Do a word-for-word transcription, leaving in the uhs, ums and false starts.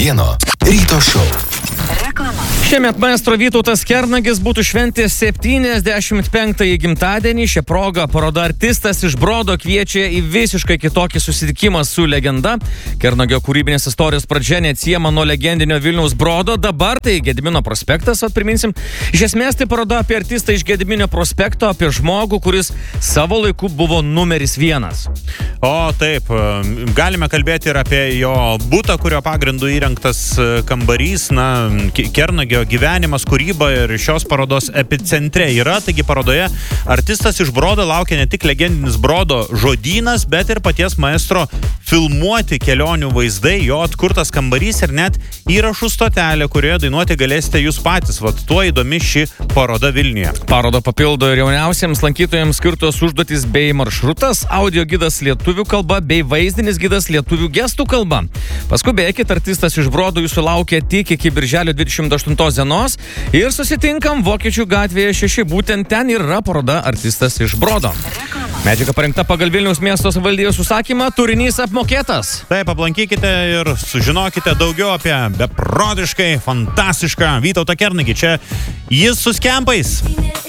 vieno ryto šou. Šiemet maestro Vytautas Kernagis būtų šventęs septyniasdešimt penktąjį gimtadienį. Šią progą paroda Artistas iš Brodo kviečia į visiškai kitokį susitikimą su legenda. Kernagio kūrybinės istorijos pradžia neatsiejama nuo legendinio Vilniaus Brodo. Dabar tai Gedimino prospektas, atpriminsim. Iš esmės tai paroda apie artistą iš Gedimino prospekto, apie žmogų, kuris savo laiku buvo numeris vienas. O taip, galime kalbėti ir apie jo butą, kurio pagrindu įrengtas kambarys. Na, Kernagio gyvenimas, kūryba ir šios parodos epicentre yra. Taigi parodoje Artistas iš Brodo laukia ne tik legendinis Brodo žodynas, bet ir paties maestro filmuoti kelionių vaizdai, jo atkurtas kambarys ir net įrašų stotelė, kurioje dainuoti galėsite jūs patys. Vat tuo įdomi ši paroda Vilniuje. Parodą papildo ir jauniausiems lankytojams skirtos užduotys bei maršrutas, audio gidas lietuvių kalba bei vaizdinis gidas lietuvių gestų kalba. Paskubėkit, Artistas iš Brodo jūsų laukia tik iki birželio dvidešimt aštuntos dienos ir susitinkam Vokiečių gatvėje šeši. Būtent ten yra paroda Artistas iš Brodo. Medžiaga parengta pagal Vilniaus miesto savivaldybės užsakymą, turinys apmokėtas. Taip, aplankykite ir sužinokite daugiau apie beprotiškai fantastišką Vytautą Kernagį. Čia jis su skempais.